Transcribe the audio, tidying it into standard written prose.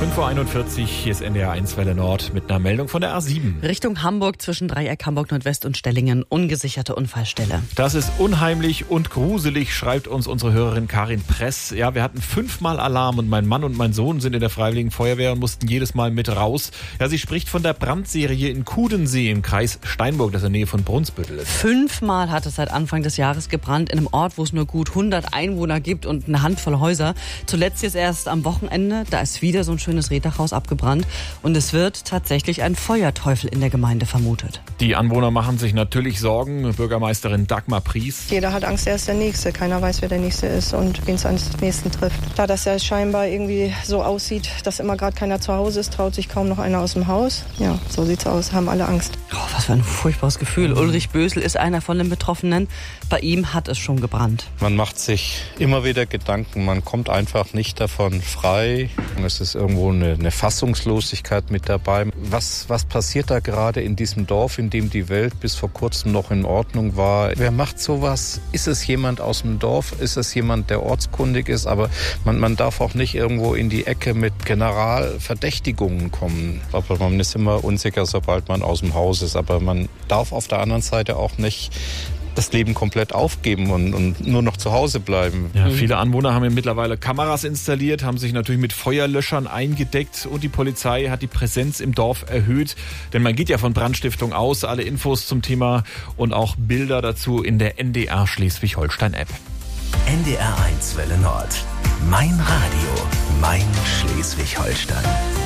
5:41 Uhr, hier ist NDR 1 Welle Nord mit einer Meldung von der A7. Richtung Hamburg zwischen Dreieck Hamburg Nordwest und Stellingen, ungesicherte Unfallstelle. Das ist unheimlich und gruselig, schreibt uns unsere Hörerin Karin Press. Ja, wir hatten 5-mal Alarm und mein Mann und mein Sohn sind in der Freiwilligen Feuerwehr und mussten jedes Mal mit raus. Ja, sie spricht von der Brandserie in Kudensee im Kreis Steinburg, das in der Nähe von Brunsbüttel ist. 5-mal hat es seit Anfang des Jahres gebrannt in einem Ort, wo es nur gut 100 Einwohner gibt und eine Handvoll Häuser. Zuletzt jetzt erst am Wochenende, da ist wieder so ein schönes Rehdachhaus abgebrannt und es wird tatsächlich ein Feuerteufel in der Gemeinde vermutet. Die Anwohner machen sich natürlich Sorgen. Bürgermeisterin Dagmar Pries. Jeder hat Angst, er ist der Nächste. Keiner weiß, wer der Nächste ist und wen es am nächsten trifft. Da das ja scheinbar irgendwie so aussieht, dass immer gerade keiner zu Hause ist, traut sich kaum noch einer aus dem Haus. Ja, so sieht's aus, haben alle Angst. Oh, was für ein furchtbares Gefühl. Ulrich Bösel ist einer von den Betroffenen. Bei ihm hat es schon gebrannt. Man macht sich immer wieder Gedanken, man kommt einfach nicht davon frei. Es ist irgendwo eine Fassungslosigkeit mit dabei. Was passiert da gerade in diesem Dorf, in dem die Welt bis vor kurzem noch in Ordnung war? Wer macht sowas? Ist es jemand aus dem Dorf? Ist es jemand, der ortskundig ist? Aber man darf auch nicht irgendwo in die Ecke mit Generalverdächtigungen kommen. Aber man ist immer unsicher, sobald man aus dem Haus ist. Aber man darf auf der anderen Seite auch nicht das Leben komplett aufgeben und nur noch zu Hause bleiben. Ja, viele Anwohner haben mittlerweile Kameras installiert, haben sich natürlich mit Feuerlöschern eingedeckt und die Polizei hat die Präsenz im Dorf erhöht. Denn man geht ja von Brandstiftung aus. Alle Infos zum Thema und auch Bilder dazu in der NDR Schleswig-Holstein-App. NDR 1 Welle Nord. Mein Radio, mein Schleswig-Holstein.